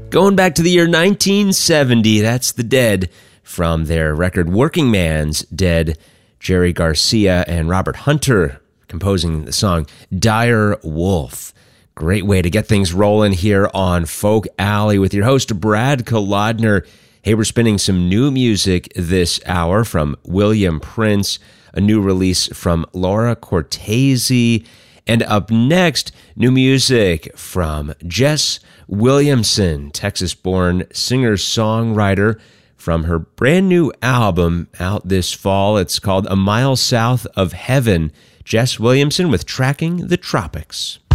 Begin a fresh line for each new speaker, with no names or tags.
Going back to the year 1970, that's The Dead from their record Working Man's Dead. Jerry Garcia and Robert Hunter composing the song Dire Wolf. Great way to get things rolling here on Folk Alley with your host Brad Kolodner. Hey, we're spinning some new music this hour from William Prince, a new release from Laura Cortese, and up next, new music from Jess Williamson, Texas-born singer-songwriter, from her brand new album out this fall. It's called A Mile South of Heaven. Jess Williamson with Tracking the Tropics.